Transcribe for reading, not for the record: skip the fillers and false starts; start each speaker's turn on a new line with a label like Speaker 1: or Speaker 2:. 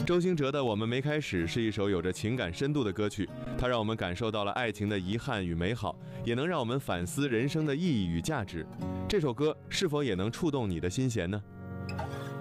Speaker 1: 周兴哲的《我们没开始》是一首有着情感深度的歌曲，它让我们感受到了爱情的遗憾与美好，也能让我们反思人生的意义与价值。这首歌是否也能触动你的心弦呢？